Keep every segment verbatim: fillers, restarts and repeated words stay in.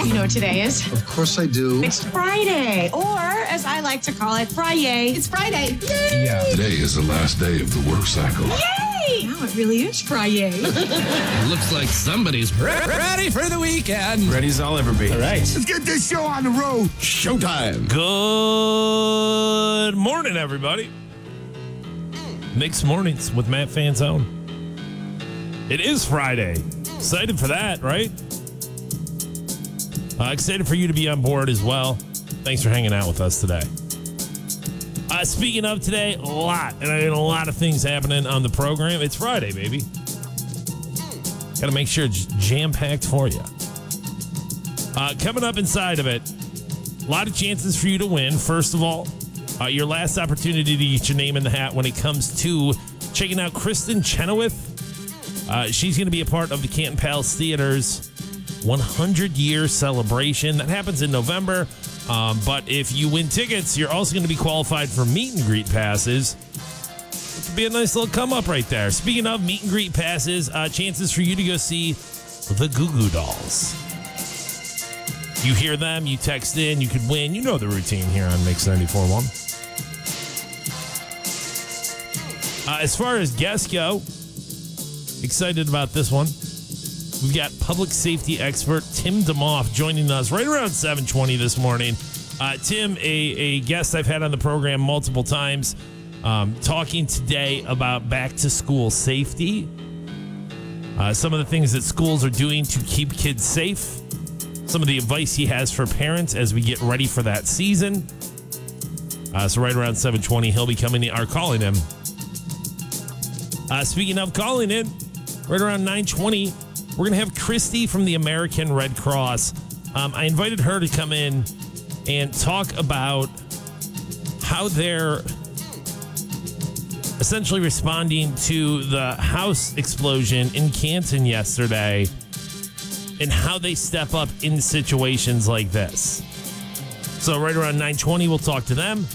You know what today is? Of course I do. It's Friday, or as I like to call it, Friday. It's Friday. Yay! Yeah. Today is the last day of the work cycle. Yay! Now it really is Friday. Looks like somebody's re- ready for the weekend. Ready as I'll ever be. All right. Let's get this show on the road. Showtime. Good morning, everybody. Mixed Mornings with Matt Fanzone. It is Friday. Excited for that, right? Uh, excited for you to be on board as well. Thanks for hanging out with us today. Uh, speaking of today, a lot, and I mean a lot of things happening on the program. It's Friday, baby. Got to make sure it's jam-packed for you. Uh, coming up inside of it, a lot of chances for you to win. First of all, uh, your last opportunity to get your name in the hat when it comes to checking out Kristen Chenoweth. Uh, she's going to be a part of the Canton Palace Theater's hundred-year celebration. That happens in November. Um, but if you win tickets, you're also going to be qualified for meet and greet passes. It could be a nice little come up right there. Speaking of meet and greet passes, uh, chances for you to go see the Goo Goo Dolls. You hear them, you text in, you could win. You know the routine here on Mix ninety-four point one. Uh, as far as guests go, excited about this one. We've got public safety expert Tim DeMoff joining us right around seven twenty this morning. Uh, Tim, a, a guest I've had on the program multiple times, um, talking today about back-to-school safety, uh, some of the things that schools are doing to keep kids safe, some of the advice he has for parents as we get ready for that season. Uh, so right around seven twenty, he'll be coming in, or calling him. Uh, speaking of calling in, right around nine twenty, we're going to have Christy from the American Red Cross. Um, I invited her to come in and talk about how they're essentially responding to the house explosion in Canton yesterday and how they step up in situations like this. So right around nine twenty, we'll talk to them.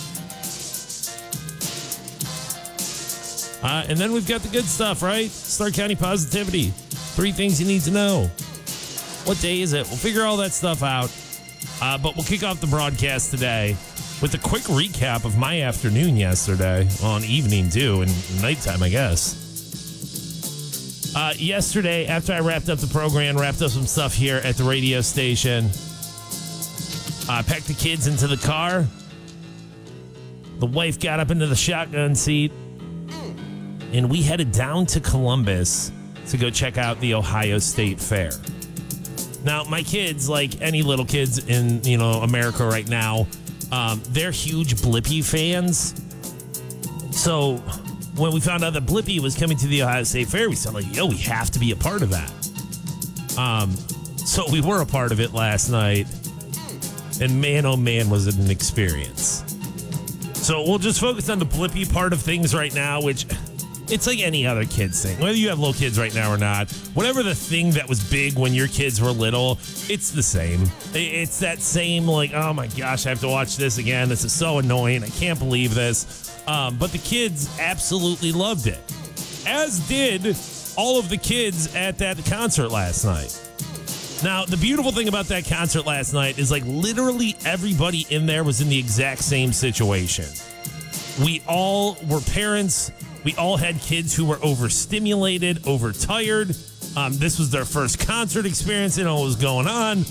Uh, and then we've got the good stuff, right? Stark County Positivity. Three things you need to know. What day is it? We'll figure all that stuff out. Uh, but we'll kick off the broadcast today with a quick recap of my afternoon yesterday, on evening too, and nighttime, I guess. Uh, yesterday, after I wrapped up the program, wrapped up some stuff here at the radio station, I uh, packed the kids into the car. The wife got up into the shotgun seat, and we headed down to Columbus to go check out the Ohio State Fair. Now, my kids, like any little kids in, you know, America right now, um, they're huge Blippi fans. So when we found out that Blippi was coming to the Ohio State Fair, we said, like, yo, we have to be a part of that. Um, so we were a part of it last night. And man, oh man, was it an experience. So we'll just focus on the Blippi part of things right now, which... it's like any other kids thing. Whether you have little kids right now or not, whatever the thing that was big when your kids were little, it's the same. It's that same, like, oh my gosh, I have to watch this again. This is so annoying. I can't believe this. Um, but the kids absolutely loved it, as did all of the kids at that concert last night. Now, the beautiful thing about that concert last night is, like, literally everybody in there was in the exact same situation. We all were parents. We all had kids who were overstimulated, overtired. Um, this was their first concert experience. They didn't know what was going on.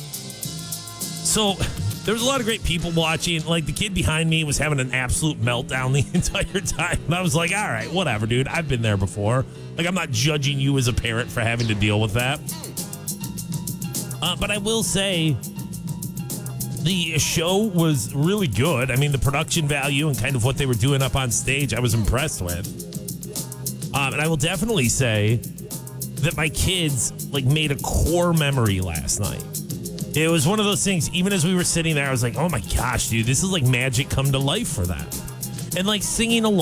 So there was a lot of great people watching. Like, the kid behind me was having an absolute meltdown the entire time. And I was like, all right, whatever, dude. I've been there before. Like, I'm not judging you as a parent for having to deal with that. Uh, but I will say, the show was really good. I mean, the production value and kind of what they were doing up on stage, I was impressed with. Um, and I will definitely say that my kids, like, made a core memory last night. It was one of those things, even as we were sitting there, I was like, oh my gosh, dude, this is like magic come to life for them. And, like, singing along.